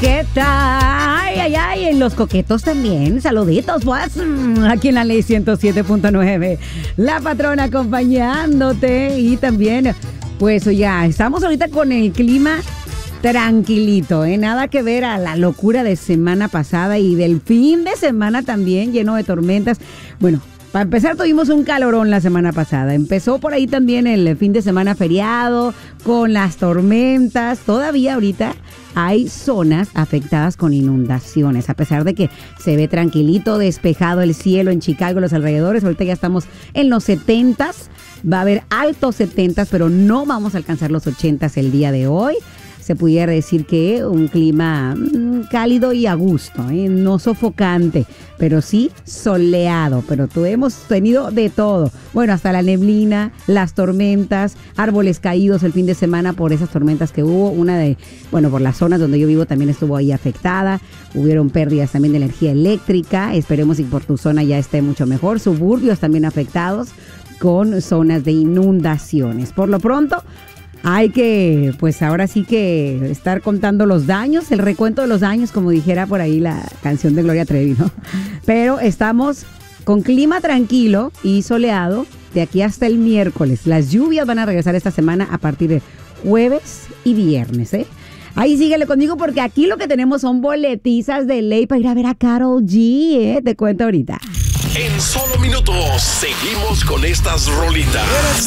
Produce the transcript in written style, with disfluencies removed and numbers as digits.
coqueta. Ay, ay, ay, en los coquetos también. Saluditos, pues. Aquí en la Ley 107.9. La patrona acompañándote. Y también, pues ya, estamos ahorita con el clima tranquilito, ¿eh? Nada que ver a la locura de semana pasada y del fin de semana también, lleno de tormentas. Bueno, para empezar, tuvimos un calorón la semana pasada. Empezó por ahí también el fin de semana feriado, con las tormentas. Todavía ahorita hay zonas afectadas con inundaciones, a pesar de que se ve tranquilito, despejado el cielo en Chicago, los alrededores. Ahorita ya estamos en los 70s. Va a haber altos 70s, pero no vamos a alcanzar los 80s el día de hoy. Se pudiera decir que un clima cálido y a gusto, ¿eh? No sofocante, pero sí soleado. Pero hemos tenido de todo. Bueno, hasta la neblina, las tormentas, árboles caídos el fin de semana por esas tormentas que hubo. Por las zonas donde yo vivo también estuvo ahí afectada. Hubieron pérdidas también de energía eléctrica. Esperemos que por tu zona ya esté mucho mejor. Suburbios también afectados con zonas de inundaciones. Por lo pronto, hay que, pues ahora sí que estar contando los daños, el recuento de los daños, como dijera por ahí la canción de Gloria Trevi, ¿no? Pero estamos con clima tranquilo y soleado de aquí hasta el miércoles. Las lluvias van a regresar esta semana a partir de jueves y viernes, ¿eh? Ahí síguele conmigo porque aquí lo que tenemos son boletizas de ley para ir a ver a Karol G, ¿eh? Te cuento ahorita. En solo minutos seguimos con estas rolitas.